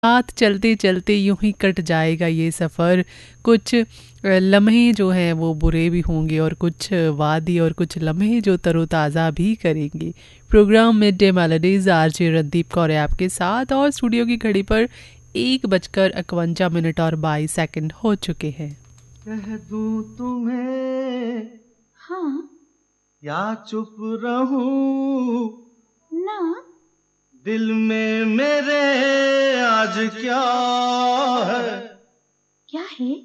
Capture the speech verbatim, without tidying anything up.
साथ चलते चलते यूं ही कट जाएगा ये सफ़र। कुछ लम्हे जो हैं वो बुरे भी होंगे और कुछ वादी और कुछ लम्हे जो तरोताज़ा भी करेंगे। Programme mid day melodies RJ Randeep Kaur आपके साथ, और स्टूडियो की घड़ी पर एक बजकर इक्यावन मिनट और बाईस सेकंड हो चुके हैं। कह दूं तुम्हें हाँ या चुप रहूं ना, दिल में मेरे आज क्या है क्या है?